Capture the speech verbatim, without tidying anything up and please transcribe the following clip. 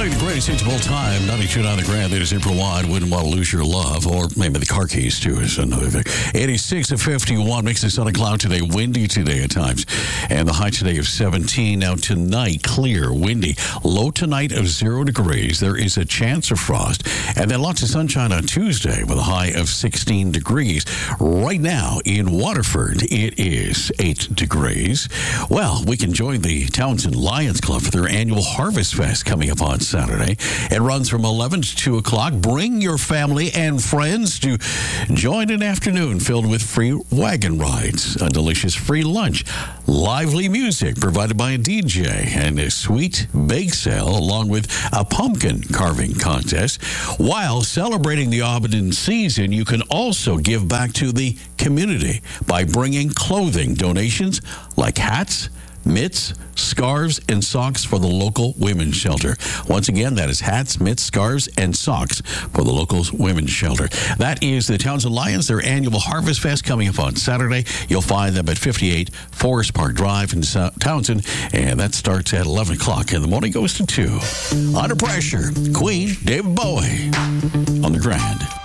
Playing the greatest hits of all time, ninety-two point nine The Grand. That is April Wide, Wouldn't Want to Lose Your Love, or maybe the car keys, too, is another thing. eighty-six to fifty-one, makes the sun a cloud today, windy today at times. And the high today of seventeen. Now tonight, clear, windy, low tonight of zero degrees. There is a chance of frost. And then lots of sunshine on Tuesday with a high of sixteen degrees. Right now in Waterford, it is eight degrees. Well, we can join the Townsend Lions Club for their annual Harvest Fest coming up on Saturday. It runs from eleven to two o'clock. Bring your family and friends to join an afternoon filled with free wagon rides, a delicious free lunch, lively music provided by a D J, and a sweet bake sale along with a pumpkin carving contest. While celebrating the autumn season, you can also give back to the community by bringing clothing donations like hats, mitts, scarves, and socks for the local women's shelter. Once again, that is hats, mitts, scarves, and socks for the local women's shelter. That is the Townsend Lions, their annual Harvest Fest coming up on Saturday. You'll find them at fifty-eight Forest Park Drive in Townsend, and that starts at eleven o'clock in the morning, goes to two. Under Pressure, Queen, David Bowie on The Grand.